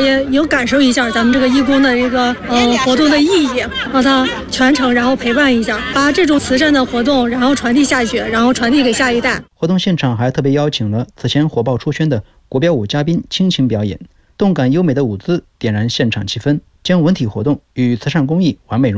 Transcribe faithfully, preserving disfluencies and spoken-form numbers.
也有感受一下咱们这个义工的一个呃活动的意义，让他全程然后陪伴一下，把这种慈善的活动然后传递下去，然后传递给下一代。 活动现场还特别邀请了此前火爆出圈的国标舞嘉宾倾情表演，动感优美的舞姿点燃现场气氛，将文体活动与慈善公益完美融合。